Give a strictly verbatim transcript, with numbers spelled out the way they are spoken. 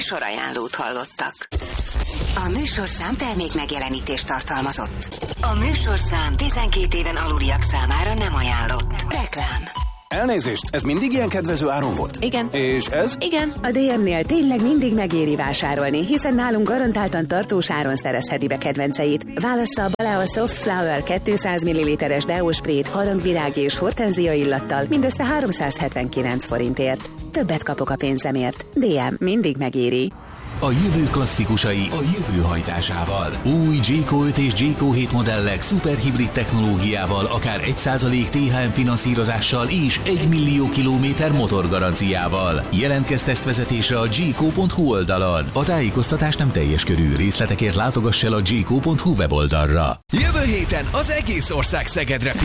Műsorajánlót hallottak. A műsorszám termék megjelenítést tartalmazott. A műsorszám tizenkét éven aluliak számára nem ajánlott. Reklám. Elnézést, ez mindig ilyen kedvező áron volt? Igen. És ez? Igen. A dé em-nél tényleg mindig megéri vásárolni, hiszen nálunk garantáltan tartós áron szerezheti be kedvenceit. Válassza bele a Soft Flower kétszáz milliliteres deósprét harangvirág és hortenzia illattal mindössze háromszázhetvenkilenc forintért. Többet kapok a pénzemért. dé em mindig megéri. A jövő klasszikusai a jövő hajtásával. Új Jayco öt és Jayco hét modellek szuperhibrid technológiával, akár egy százalék té há em finanszírozással és egy millió kilométer motorgaranciával. Jelentkezz tesztvezetésre a jayco pont hu oldalon. A tájékoztatás nem teljes körű, részletekért látogass el a jayco pont hu weboldalra. Jövő héten az egész ország Szegedre figyel.